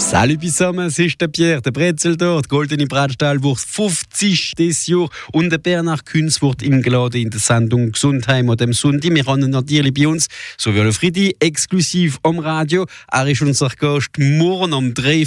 Salut zusammen, es ist der Pierre, der Brezel da, die goldene Bratstahl wird 50 dieses Jahr und der Bernhard Künz wird eingeladen in der Sendung Gesundheim an dem Sonntag. Wir haben ihn natürlich bei uns, so wie alle Friedi, exklusiv am Radio. Er ist unser Gast morgen um 3